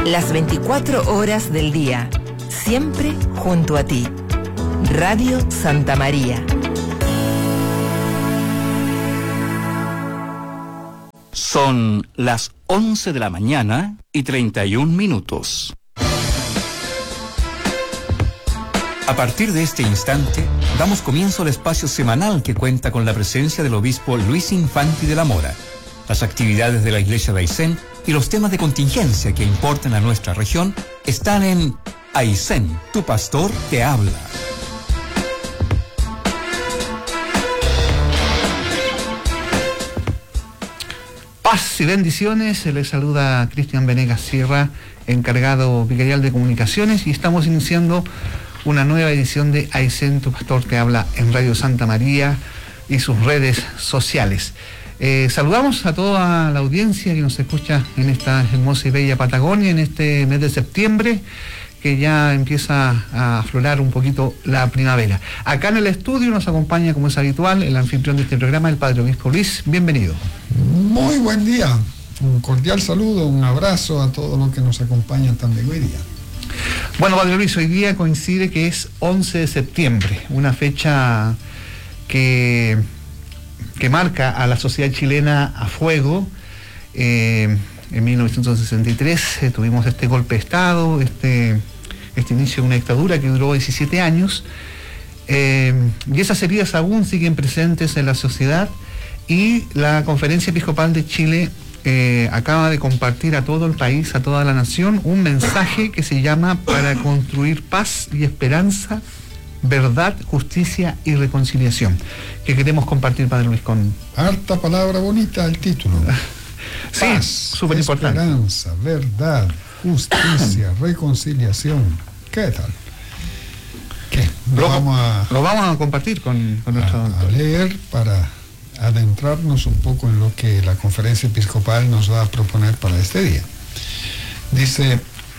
Las 24 horas del día, siempre junto a ti. Radio Santa María. Son las 11 de la mañana y 31 minutos. A partir de este instante, damos comienzo al espacio semanal que cuenta con la presencia del obispo Luis Infanti de la Mora, las actividades de la Iglesia de Aysén y los temas de contingencia que importan a nuestra región están en Aysén, tu pastor te habla. Paz y bendiciones, les saluda Cristian Venegas Sierra, encargado vicarial de comunicaciones, y estamos iniciando una nueva edición de Aysén, tu pastor te habla en Radio Santa María y sus redes sociales. Saludamos a toda la audiencia que nos escucha en esta hermosa y bella Patagonia en este mes de septiembre, que ya empieza a aflorar un poquito la primavera. Acá en el estudio nos acompaña, como es habitual, el anfitrión de este programa, el Padre Obispo Luis. Bienvenido. Muy buen día. Un cordial saludo, un abrazo a todos los que nos acompañan también hoy día. Bueno, Padre Luis, hoy día coincide que es 11 de septiembre, una fecha que marca a la sociedad chilena a fuego. En 1963 tuvimos este golpe de Estado, este inicio de una dictadura que duró 17 años, y esas heridas aún siguen presentes en la sociedad, y la Conferencia Episcopal de Chile acaba de compartir a todo el país, a toda la nación, un mensaje que se llama Para construir paz y esperanza, verdad, justicia y reconciliación, que queremos compartir, Padre Luis, con... Harta palabra bonita el título. Sí, paz, súper importante. Esperanza, verdad, justicia, reconciliación. ¿Qué tal? ¿Qué? Lo vamos a compartir con nuestro a leer para adentrarnos un poco en lo que la Conferencia Episcopal nos va a proponer para este día. Dice: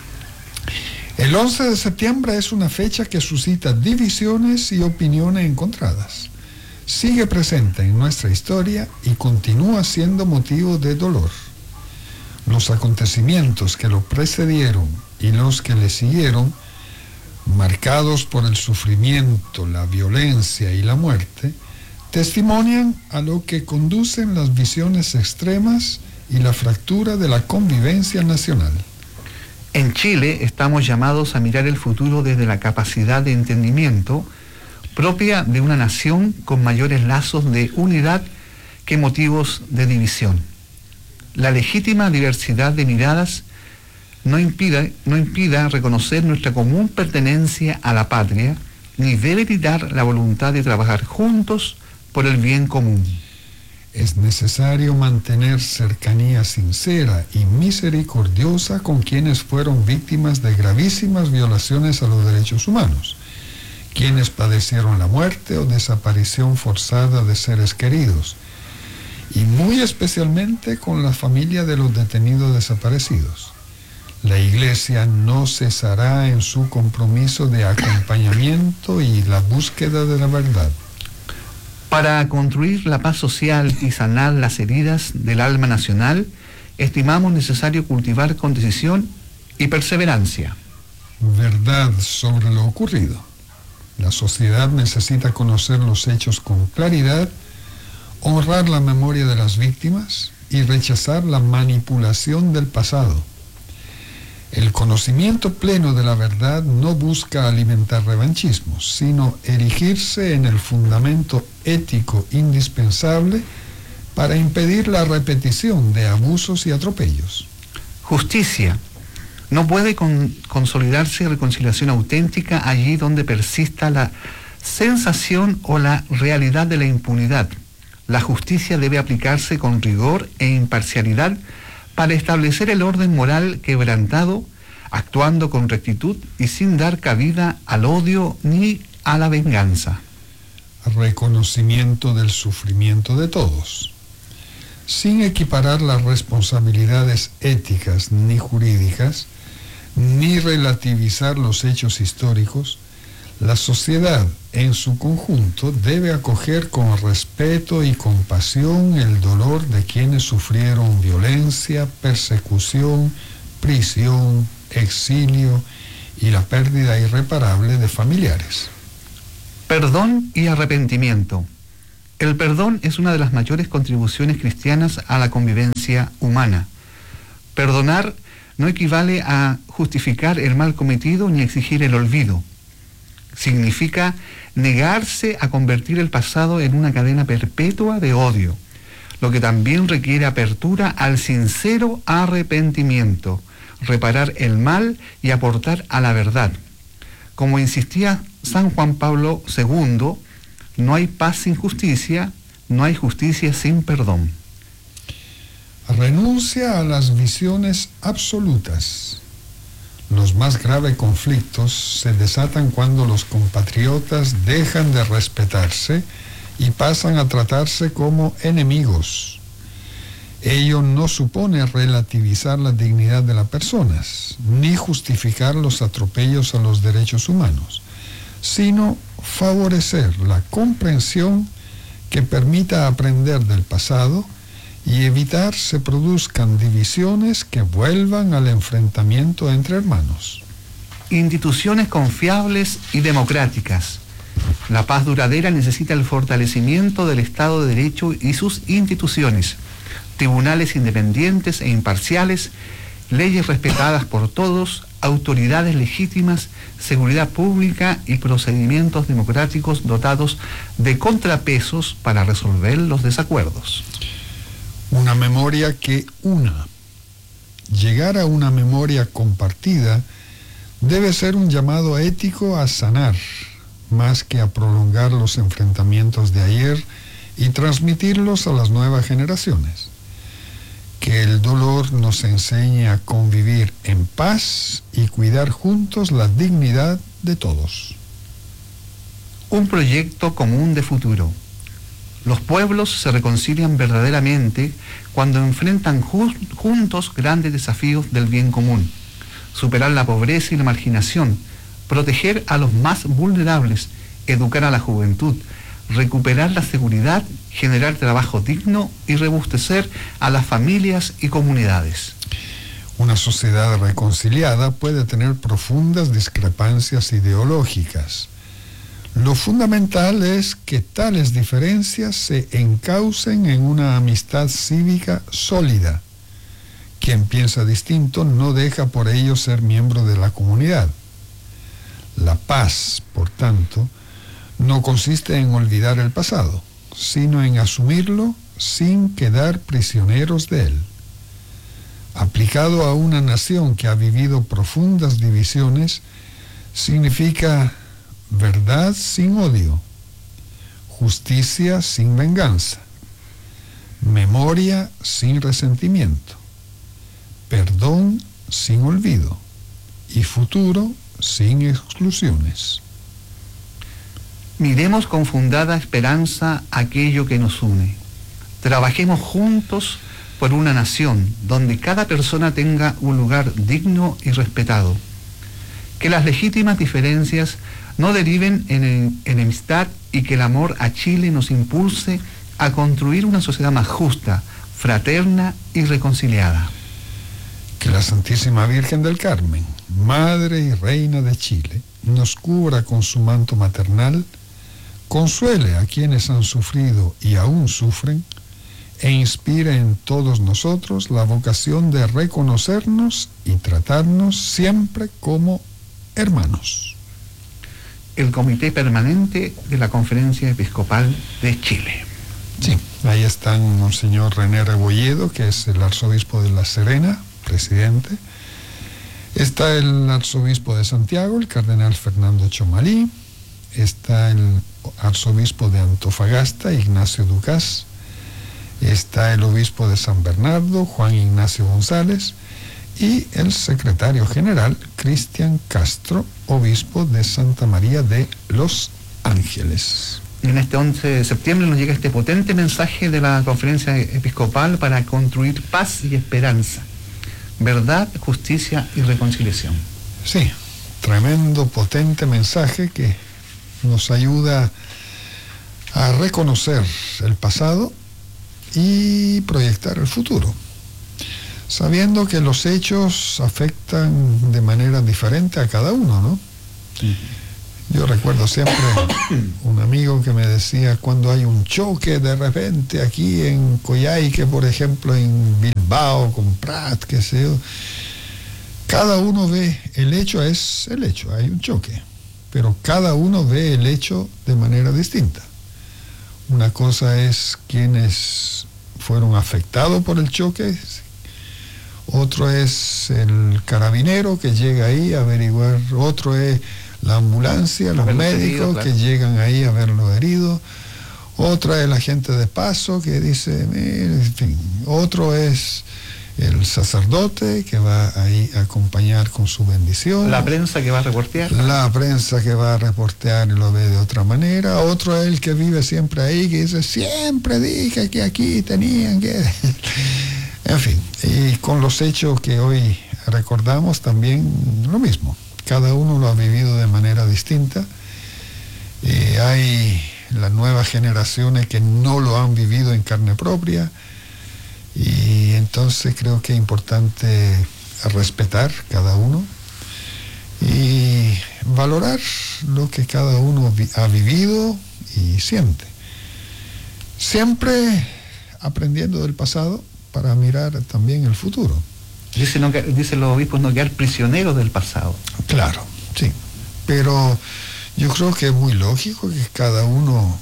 el 11 de septiembre es una fecha que suscita divisiones y opiniones encontradas. Sigue presente en nuestra historia y continúa siendo motivo de dolor. Los acontecimientos que lo precedieron y los que le siguieron, marcados por el sufrimiento, la violencia y la muerte, testimonian a lo que conducen las visiones extremas y la fractura de la convivencia nacional. En Chile estamos llamados a mirar el futuro desde la capacidad de entendimiento propia de una nación con mayores lazos de unidad que motivos de división. La legítima diversidad de miradas no impida reconocer nuestra común pertenencia a la patria, ni debe quitar la voluntad de trabajar juntos por el bien común. Es necesario mantener cercanía sincera y misericordiosa con quienes fueron víctimas de gravísimas violaciones a los derechos humanos, quienes padecieron la muerte o desaparición forzada de seres queridos, y muy especialmente con la familia de los detenidos desaparecidos. La Iglesia no cesará en su compromiso de acompañamiento y la búsqueda de la verdad. Para construir la paz social y sanar las heridas del alma nacional, estimamos necesario cultivar con decisión y perseverancia. Verdad sobre lo ocurrido. La sociedad necesita conocer los hechos con claridad, honrar la memoria de las víctimas y rechazar la manipulación del pasado. El conocimiento pleno de la verdad no busca alimentar revanchismos, sino erigirse en el fundamento ético indispensable para impedir la repetición de abusos y atropellos. Justicia. No puede consolidarse reconciliación auténtica allí donde persista la sensación o la realidad de la impunidad. La justicia debe aplicarse con rigor e imparcialidad para establecer el orden moral quebrantado, actuando con rectitud y sin dar cabida al odio ni a la venganza. Reconocimiento del sufrimiento de todos, sin equiparar las responsabilidades éticas ni jurídicas, ni relativizar los hechos históricos. La sociedad en su conjunto debe acoger con respeto y compasión el dolor de quienes sufrieron violencia, persecución, prisión, exilio y la pérdida irreparable de familiares. Perdón y arrepentimiento. El perdón es una de las mayores contribuciones cristianas a la convivencia humana. Perdonar no equivale a justificar el mal cometido ni a exigir el olvido. Significa negarse a convertir el pasado en una cadena perpetua de odio, lo que también requiere apertura al sincero arrepentimiento, reparar el mal y aportar a la verdad. Como insistía San Juan Pablo II, no hay paz sin justicia, no hay justicia sin perdón. Renuncia a las visiones absolutas. Los más graves conflictos se desatan cuando los compatriotas dejan de respetarse y pasan a tratarse como enemigos. Ello no supone relativizar la dignidad de las personas, ni justificar los atropellos a los derechos humanos, sino favorecer la comprensión que permita aprender del pasado y evitar se produzcan divisiones que vuelvan al enfrentamiento entre hermanos. Instituciones confiables y democráticas. La paz duradera necesita el fortalecimiento del Estado de Derecho y sus instituciones, tribunales independientes e imparciales, leyes respetadas por todos, autoridades legítimas, seguridad pública y procedimientos democráticos dotados de contrapesos para resolver los desacuerdos. Una memoria que una. Llegar a una memoria compartida debe ser un llamado ético a sanar, más que a prolongar los enfrentamientos de ayer y transmitirlos a las nuevas generaciones. Que el dolor nos enseñe a convivir en paz y cuidar juntos la dignidad de todos. Un proyecto común de futuro. Los pueblos se reconcilian verdaderamente cuando enfrentan juntos grandes desafíos del bien común. Superar la pobreza y la marginación, proteger a los más vulnerables, educar a la juventud, recuperar la seguridad, generar trabajo digno y robustecer a las familias y comunidades. Una sociedad reconciliada puede tener profundas discrepancias ideológicas. Lo fundamental es que tales diferencias se encaucen en una amistad cívica sólida. Quien piensa distinto no deja por ello ser miembro de la comunidad. La paz, por tanto, no consiste en olvidar el pasado, sino en asumirlo sin quedar prisioneros de él. Aplicado a una nación que ha vivido profundas divisiones, significa verdad sin odio, justicia sin venganza, memoria sin resentimiento, perdón sin olvido y futuro sin exclusiones. Miremos con fundada esperanza aquello que nos une. Trabajemos juntos por una nación donde cada persona tenga un lugar digno y respetado. Que las legítimas diferencias no deriven en enemistad y que el amor a Chile nos impulse a construir una sociedad más justa, fraterna y reconciliada. Que la Santísima Virgen del Carmen, Madre y Reina de Chile, nos cubra con su manto maternal, consuele a quienes han sufrido y aún sufren, e inspire en todos nosotros la vocación de reconocernos y tratarnos siempre como hermanos. El Comité Permanente de la Conferencia Episcopal de Chile. Sí, ahí están Monseñor René Rebolledo, que es el arzobispo de La Serena, presidente. Está el arzobispo de Santiago, el cardenal Fernando Chomalí. Está el arzobispo de Antofagasta, Ignacio Ducás. Está el obispo de San Bernardo, Juan Ignacio González. Y el secretario general, Cristian Castro, obispo de Santa María de Los Ángeles. En este 11 de septiembre nos llega este potente mensaje de la Conferencia Episcopal para construir paz y esperanza, verdad, justicia y reconciliación. Sí, tremendo, potente mensaje que nos ayuda a reconocer el pasado y proyectar el futuro. sabiendo que los hechos afectan de manera diferente a cada uno, ¿no? Yo recuerdo siempre un amigo que me decía, cuando hay un choque de repente aquí en Coyhaique, por ejemplo, en Bilbao, con Prat, qué sé yo, cada uno ve, el hecho es el hecho, hay un choque, pero cada uno ve el hecho de manera distinta. Una cosa es quienes fueron afectados por el choque, otro es el carabinero que llega ahí a averiguar, otro es la ambulancia, los médicos herido, claro, que llegan ahí a ver los heridos, otra es la gente de paso que dice, en fin, otro es el sacerdote que va ahí a acompañar con su bendición, la prensa que va a reportear, la prensa que va a reportear y lo ve de otra manera, otro es el que vive siempre ahí que dice, siempre dije que aquí tenían que... En fin, y con los hechos que hoy recordamos también lo mismo. Cada uno lo ha vivido de manera distinta. Hay las nuevas generaciones que no lo han vivido en carne propia, y entonces creo que es importante respetar cada uno y valorar lo que cada uno ha vivido y siente. Siempre aprendiendo del pasado para mirar también el futuro. Dicen los obispos no quedar prisioneros del pasado. Claro, sí. Pero yo creo que es muy lógico que cada uno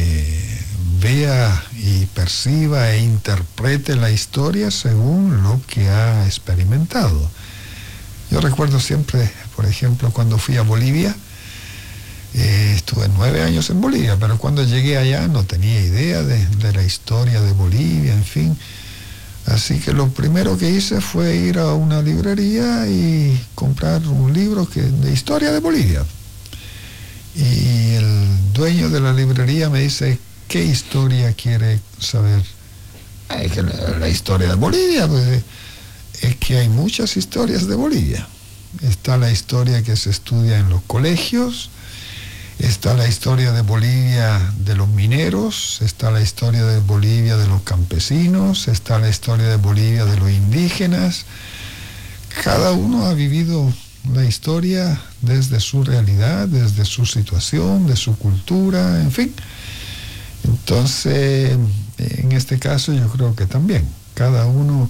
vea y perciba e interprete la historia según lo que ha experimentado. Yo recuerdo siempre, por ejemplo, cuando fui a Bolivia, estuve 9 años en Bolivia, pero cuando llegué allá no tenía idea de la historia de Bolivia, en fin. Así que lo primero que hice fue ir a una librería y comprar un libro de historia de Bolivia. Y el dueño de la librería me dice, ¿qué historia quiere saber? La historia de Bolivia, pues, es que hay muchas historias de Bolivia. Está la historia que se estudia en los colegios, está la historia de Bolivia de los mineros, está la historia de Bolivia de los campesinos, está la historia de Bolivia de los indígenas. Cada uno ha vivido la historia desde su realidad, desde su situación, de su cultura, en fin. Entonces, en este caso yo creo que también cada uno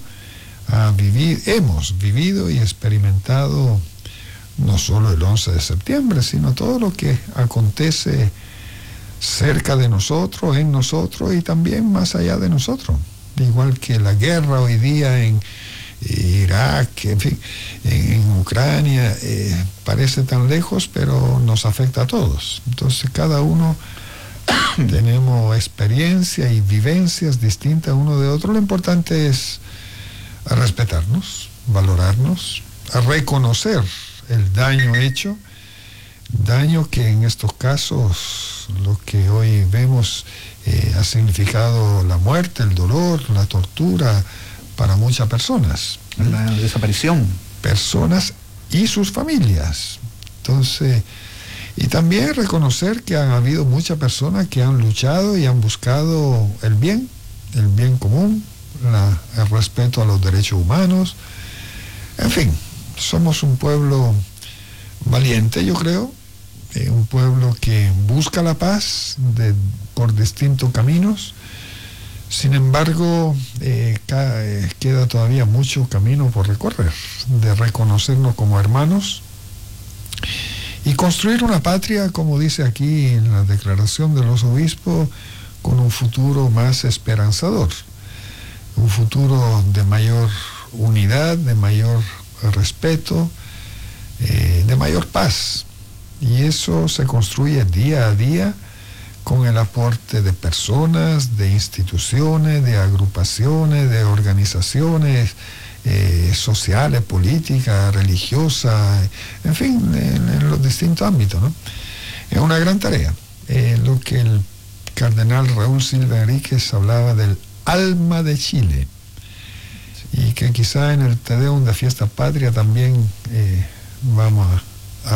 hemos vivido y experimentado no solo el 11 de septiembre, sino todo lo que acontece cerca de nosotros, en nosotros y también más allá de nosotros. Igual que la guerra hoy día en Irak, en fin, en Ucrania, parece tan lejos, pero nos afecta a todos. Entonces cada uno tenemos experiencias y vivencias distintas uno de otro. Lo importante es respetarnos, valorarnos, reconocer el daño hecho, daño que en estos casos lo que hoy vemos ha significado la muerte, el dolor, la tortura para muchas personas. La desaparición. Personas y sus familias. Entonces, y también reconocer que han habido muchas personas que han luchado y han buscado el bien común, el respeto a los derechos humanos. En fin, somos un pueblo valiente, yo creo, un pueblo que busca la paz por distintos caminos. Sin embargo, queda todavía mucho camino por recorrer, de reconocernos como hermanos y construir una patria, como dice aquí en la declaración de los obispos, con un futuro más esperanzador, un futuro de mayor unidad, de mayor respeto, de mayor paz. Y eso se construye día a día con el aporte de personas, de instituciones, de agrupaciones, de organizaciones sociales, políticas, religiosas, en fin, en los distintos ámbitos, ¿no? Es una gran tarea. Lo que el cardenal Raúl Silva Enríquez hablaba del alma de Chile, y que quizá en el Te Deum de Fiesta Patria también vamos a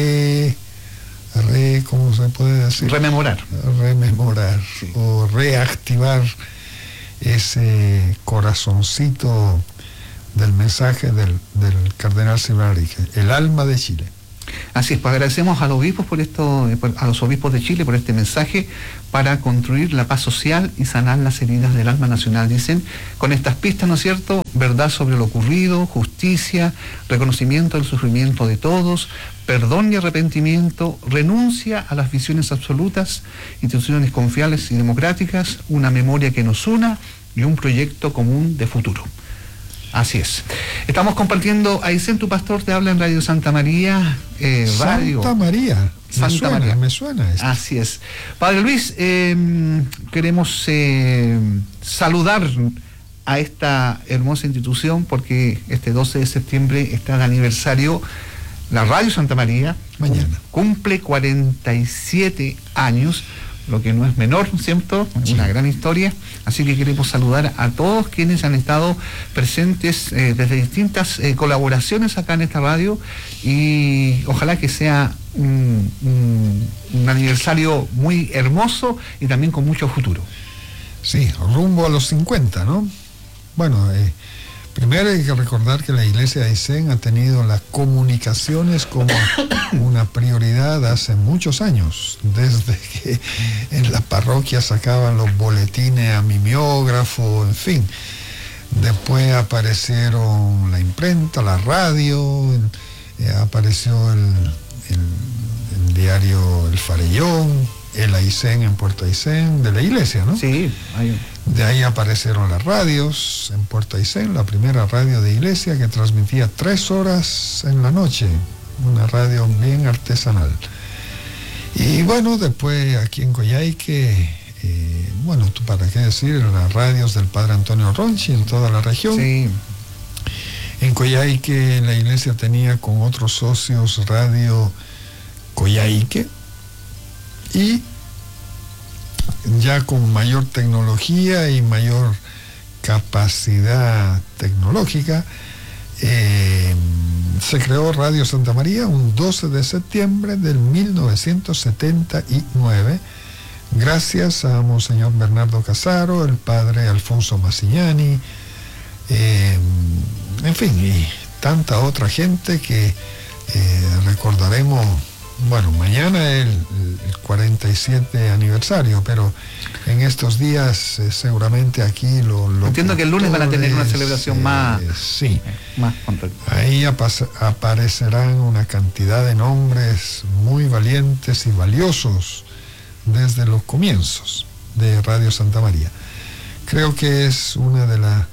¿cómo se puede decir? Rememorar, sí. O reactivar ese corazoncito del mensaje del cardenal Silvarique, el alma de Chile. Así es, pues agradecemos a los obispos a los obispos de Chile por este mensaje para construir la paz social y sanar las heridas del alma nacional. Dicen, con estas pistas, ¿no es cierto?, verdad sobre lo ocurrido, justicia, reconocimiento del sufrimiento de todos, perdón y arrepentimiento, renuncia a las visiones absolutas, instituciones confiables y democráticas, una memoria que nos una y un proyecto común de futuro. Así es. Estamos compartiendo, Aysén, tu pastor te habla en Radio Santa María, radio. Santa María, me suena esto. Así es. Padre Luis, queremos saludar a esta hermosa institución porque este 12 de septiembre está el aniversario, la Radio Santa María. Mañana. Cumple 47 años, lo que no es menor, ¿cierto? Sí. Una gran historia. Así que queremos saludar a todos quienes han estado presentes desde distintas colaboraciones acá en esta radio y ojalá que sea un aniversario muy hermoso y también con mucho futuro. Sí, rumbo a los 50, ¿no? Bueno, primero hay que recordar que la iglesia de Aysén ha tenido las comunicaciones como una prioridad hace muchos años, desde que en la parroquia sacaban los boletines a mimeógrafo, en fin. Después aparecieron la imprenta, la radio, apareció el diario El Farellón, el Aysén en Puerto Aysén, de la iglesia, ¿no? Sí. De ahí aparecieron las radios en Puerto Aysén, la primera radio de iglesia que transmitía 3 horas en la noche, una radio bien artesanal. Y bueno, después aquí en Coyhaique, bueno, para qué decir, las radios del padre Antonio Ronchi en toda la región. Sí. En Coyhaique la iglesia tenía con otros socios Radio Coyhaique, y ya con mayor tecnología y mayor capacidad tecnológica, se creó Radio Santa María un 12 de septiembre del 1979, gracias a Monseñor Bernardo Casaro, el padre Alfonso Massignani, en fin, y tanta otra gente que recordaremos. Bueno, mañana es el 47 aniversario, pero en estos días seguramente aquí entiendo que el lunes van a tener una celebración más... Sí. Más ahí aparecerán una cantidad de nombres muy valientes y valiosos desde los comienzos de Radio Santa María. Creo que es una de los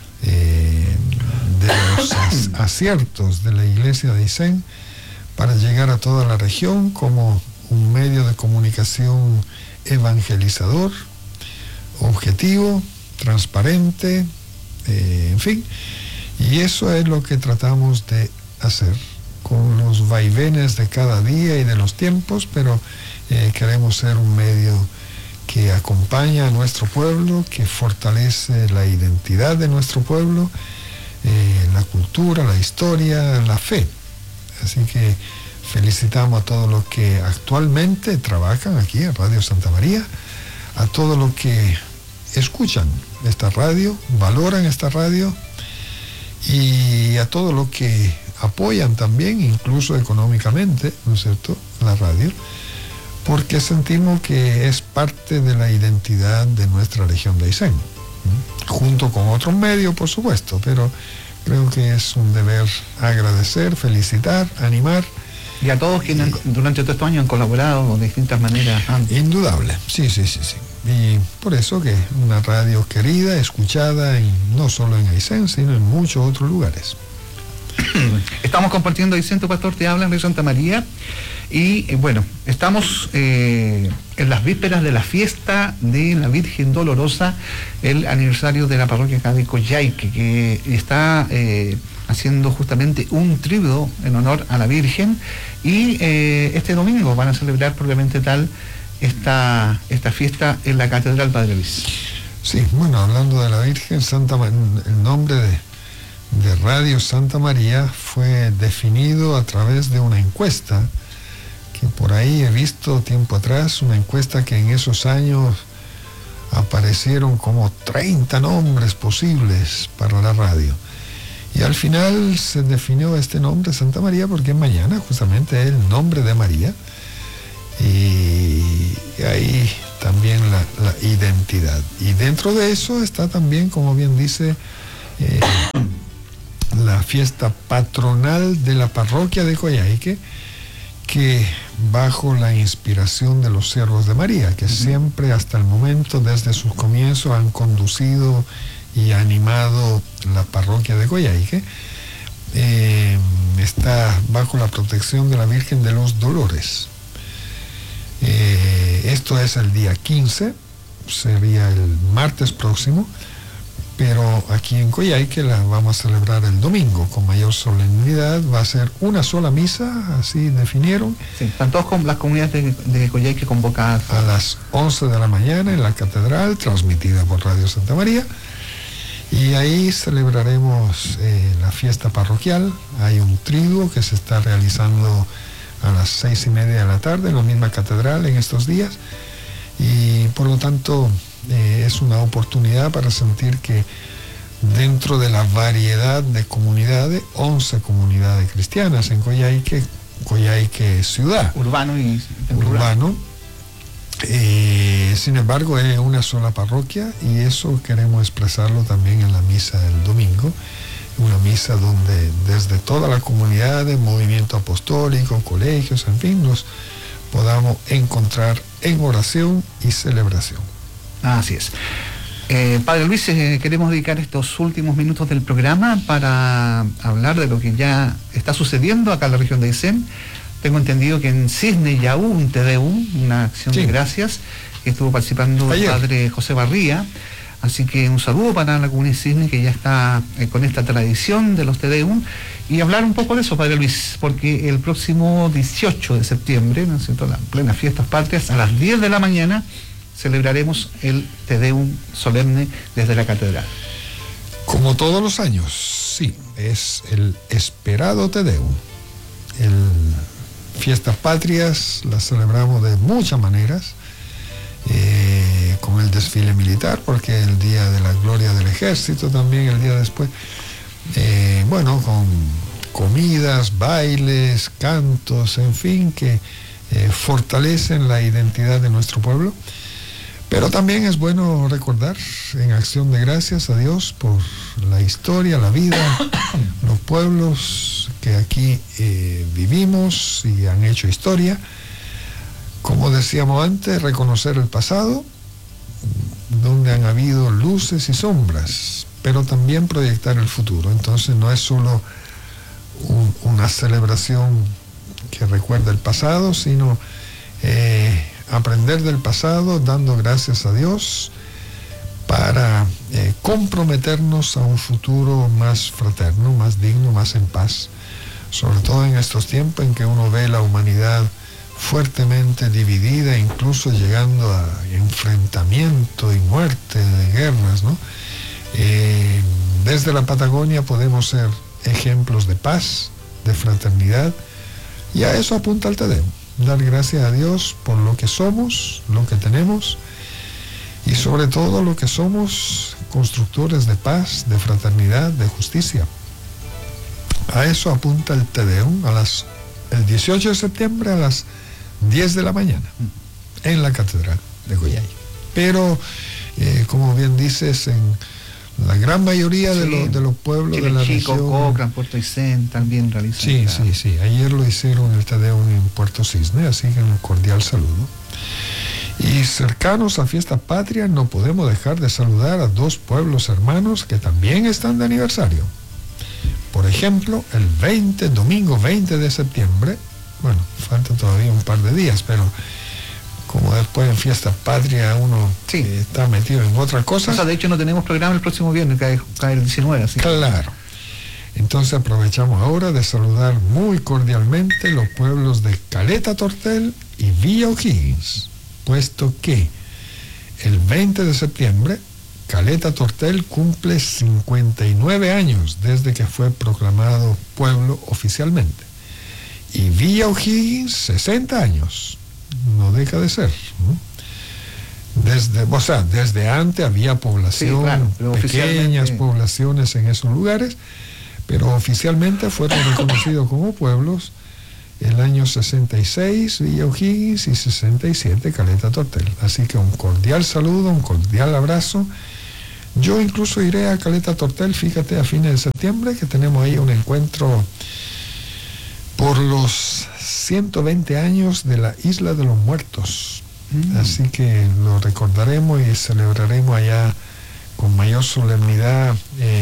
aciertos de la iglesia de Aysén para llegar a toda la región como un medio de comunicación evangelizador, objetivo, transparente, en fin. Y eso es lo que tratamos de hacer con los vaivenes de cada día y de los tiempos, pero queremos ser un medio que acompaña a nuestro pueblo, que fortalece la identidad de nuestro pueblo, la cultura, la historia, la fe. Así que felicitamos a todos los que actualmente trabajan aquí en Radio Santa María, a todos los que escuchan esta radio, valoran esta radio y a todos los que apoyan también, incluso económicamente, ¿no es cierto?, la radio, porque sentimos que es parte de la identidad de nuestra región de Aysén, junto con otros medios, por supuesto, pero creo que es un deber agradecer, felicitar, animar. Y a todos quienes durante todo estos años han colaborado de distintas maneras. Indudable, sí. Y por eso que una radio querida, escuchada, no solo en Aysén, sino en muchos otros lugares. Estamos compartiendo, Aysén, tu pastor te habla en Radio Santa María. Y bueno, estamos en las vísperas de la fiesta de la Virgen Dolorosa, el aniversario de la parroquia acá de Coyhaique, que está haciendo justamente un tributo en honor a la Virgen. Y este domingo van a celebrar propiamente tal esta fiesta en la Catedral Padre Luis. Sí, bueno, hablando de la Virgen, el nombre de Radio Santa María fue definido a través de una encuesta que por ahí he visto tiempo atrás, una encuesta que en esos años aparecieron como 30 nombres posibles para la radio. Y al final se definió este nombre Santa María porque mañana justamente es el nombre de María, y ahí también la identidad. Y dentro de eso está también, como bien dice, la fiesta patronal de la parroquia de Coyhaique, que bajo la inspiración de los siervos de María, que siempre hasta el momento, desde sus comienzos, han conducido y animado la parroquia de Coyhaique, está bajo la protección de la Virgen de los Dolores. Esto es el día 15, sería el martes próximo, pero aquí en Coyhaique la vamos a celebrar el domingo con mayor solemnidad. Va a ser una sola misa, así definieron. Sí, están todas con las comunidades de Coyhaique convocadas. A las 11 de la mañana en la catedral, transmitida por Radio Santa María. Y ahí celebraremos la fiesta parroquial. Hay un triduo que se está realizando a las 6:30 de la tarde en la misma catedral en estos días. Y por lo tanto es una oportunidad para sentir que dentro de la variedad de comunidades, 11 comunidades cristianas en Coyhaique ciudad. Urbano y urbano. Sin embargo, es una sola parroquia, y eso queremos expresarlo también en la misa del domingo. Una misa donde desde toda la comunidad, de movimiento apostólico, colegios, en fin, nos podamos encontrar en oración y celebración. Así es. Padre Luis, queremos dedicar estos últimos minutos del programa para hablar de lo que ya está sucediendo acá en la región de Aysén. Tengo entendido que en Cisne ya hubo un Te Deum, una acción de gracias, que estuvo participando el Padre José Barría. Así que un saludo para la comunidad de Cisne, que ya está con esta tradición de los Te Deum. Y hablar un poco de eso, Padre Luis, porque el próximo 18 de septiembre, ¿no es cierto?, las plenas fiestas patrias, a las 10 de la mañana, celebraremos el Te Deum solemne desde la catedral. Como todos los años, sí, es el esperado Te Deum. Fiestas patrias las celebramos de muchas maneras, con el desfile militar, porque el día de la gloria del ejército también, el día después, con comidas, bailes, cantos, en fin, que fortalecen la identidad de nuestro pueblo. Pero también es bueno recordar en acción de gracias a Dios por la historia, la vida, los pueblos que aquí vivimos y han hecho historia. Como decíamos antes, reconocer el pasado, donde han habido luces y sombras, pero también proyectar el futuro. Entonces no es solo una celebración que recuerda el pasado, sino aprender del pasado, dando gracias a Dios, para comprometernos a un futuro más fraterno, más digno, más en paz, sobre todo en estos tiempos en que uno ve la humanidad fuertemente dividida, incluso llegando a enfrentamiento y muerte de guerras, ¿no? Desde la Patagonia podemos ser ejemplos de paz, de fraternidad, y a eso apunta el Te Deum. Dar gracias a Dios por lo que somos, lo que tenemos, y sobre todo lo que somos, constructores de paz, de fraternidad, de justicia. A eso apunta el Te Deum el 18 de septiembre a las 10 de la mañana en la catedral de Coyhaique. Pero, como bien dices, en la gran mayoría de los pueblos Chile de la Chico, región, Cochrane, Puerto Aysén también realizan. Sí. Ayer lo hicieron el Te Deum en Puerto Cisne, así que un cordial saludo. Y cercanos a Fiesta Patria, no podemos dejar de saludar a dos pueblos hermanos que también están de aniversario. Por ejemplo, el domingo 20 de septiembre, falta todavía un par de días, pero como después en Fiesta Patria uno está metido en otra cosa. O sea, de hecho no tenemos programa el próximo viernes, cae el 19, así. Claro. Entonces aprovechamos ahora de saludar muy cordialmente los pueblos de Caleta Tortel y Villa O'Higgins, puesto que el 20 de septiembre Caleta Tortel cumple 59 años desde que fue proclamado pueblo oficialmente. Y Villa O'Higgins, 60 años. No deja de ser, ¿no? Desde antes había población, pequeñas poblaciones en esos lugares, pero oficialmente fueron reconocidos como pueblos el año 66 Villa O'Higgins y 67 Caleta Tortel. Así que un cordial saludo, un cordial abrazo. Yo incluso iré a Caleta Tortel, fíjate, a fines de septiembre, que tenemos ahí un encuentro por los 120 años de la Isla de los Muertos. Así que lo recordaremos y celebraremos allá con mayor solemnidad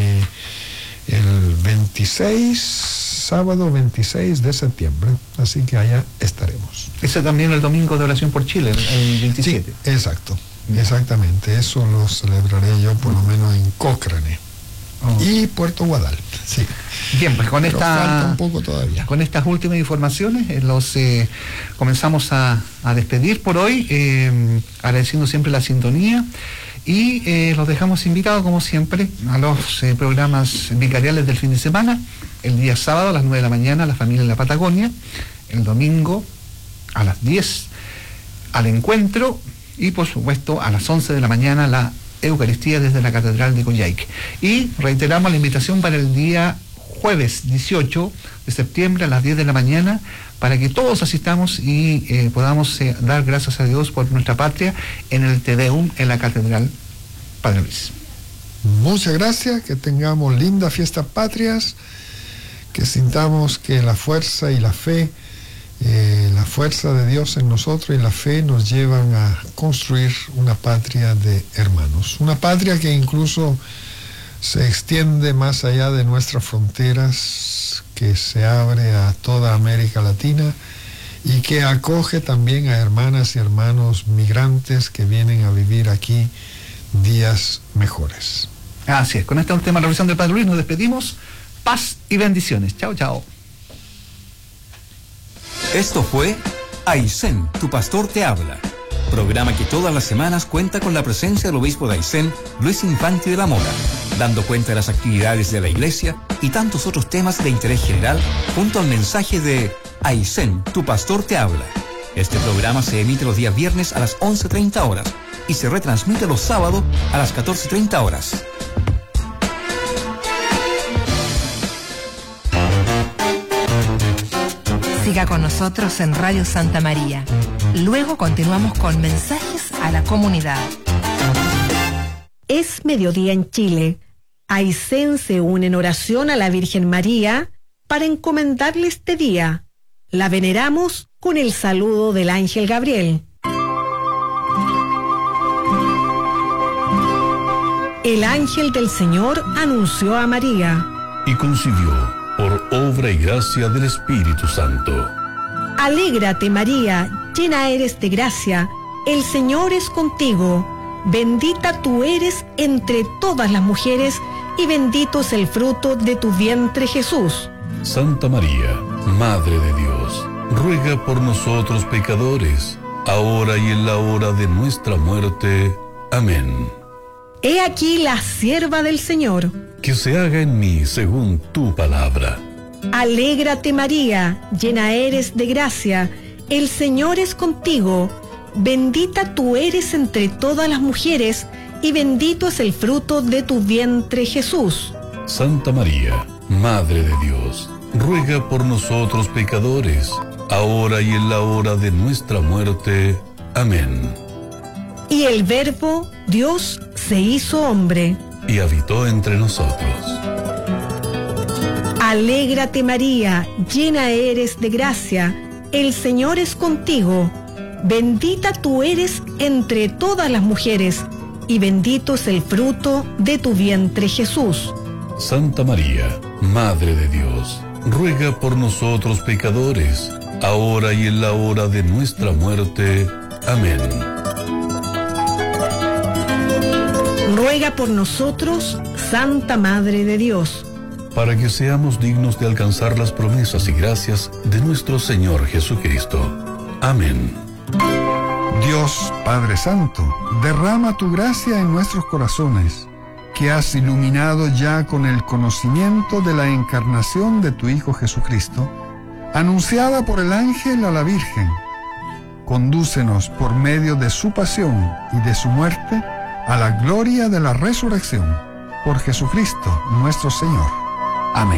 el 26, sábado 26 de septiembre. Así que allá estaremos. Ese también el domingo de oración por Chile, el 27. Sí, exacto, exactamente. Eso lo celebraré yo por lo menos en Cochrane y Puerto Guadal. Sí. Bien, pues con falta un poco todavía. Con estas últimas informaciones comenzamos a despedir por hoy, agradeciendo siempre la sintonía. Y los dejamos invitados, como siempre, a los programas vicariales del fin de semana. El día sábado a las 9 de la mañana, La Familia en la Patagonia. El domingo a las 10 al encuentro. Y por supuesto a las 11 de la mañana la Eucaristía desde la Catedral de Coyhaique. Y reiteramos la invitación para el día jueves 18 de septiembre a las 10 de la mañana, para que todos asistamos y podamos dar gracias a Dios por nuestra patria en el Te Deum en la Catedral Padre Luis. Muchas gracias, que tengamos lindas fiestas patrias, que sintamos que la fuerza y la fe, la fuerza de Dios en nosotros y la fe nos llevan a construir una patria de hermanos, una patria que incluso se extiende más allá de nuestras fronteras, que se abre a toda América Latina y que acoge también a hermanas y hermanos migrantes que vienen a vivir aquí días mejores. Así es, con esta última revisión del Padre Luis nos despedimos. Paz y bendiciones. Chao, chao. Esto fue Aysén, tu pastor te habla. Programa que todas las semanas cuenta con la presencia del obispo de Aysén, Luis Infante de la Mora, dando cuenta de las actividades de la iglesia y tantos otros temas de interés general, junto al mensaje de Aysén, tu pastor te habla. Este programa se emite los días viernes a las 11:30 horas y se retransmite los sábados a las 14:30 horas. Siga con nosotros en Radio Santa María. Luego continuamos con mensajes a la comunidad. Es mediodía en Chile. Aysén se une en oración a la Virgen María para encomendarle este día. La veneramos con el saludo del ángel Gabriel. El ángel del Señor anunció a María. Y concibió por obra y gracia del Espíritu Santo. Alégrate, María, llena eres de gracia, el Señor es contigo. Bendita tú eres entre todas las mujeres, y bendito es el fruto de tu vientre, Jesús. Santa María, Madre de Dios, ruega por nosotros pecadores, ahora y en la hora de nuestra muerte. Amén. He aquí la sierva del Señor. Que se haga en mí según tu palabra. Alégrate, María, llena eres de gracia, el Señor es contigo. Bendita tú eres entre todas las mujeres, y bendito es el fruto de tu vientre, Jesús. Santa María, Madre de Dios, ruega por nosotros pecadores, ahora y en la hora de nuestra muerte. Amén. Y el Verbo, Dios, se hizo hombre y habitó entre nosotros. Alégrate, María, llena eres de gracia, el Señor es contigo. Bendita tú eres entre todas las mujeres, y bendito es el fruto de tu vientre, Jesús. Santa María, Madre de Dios, ruega por nosotros pecadores, ahora y en la hora de nuestra muerte. Amén. Ruega por nosotros, Santa Madre de Dios, para que seamos dignos de alcanzar las promesas y gracias de nuestro Señor Jesucristo. Amén. Dios Padre Santo, derrama tu gracia en nuestros corazones, que has iluminado ya con el conocimiento de la encarnación de tu Hijo Jesucristo, anunciada por el ángel a la Virgen. Condúcenos por medio de su pasión y de su muerte a la gloria de la resurrección, por Jesucristo nuestro Señor.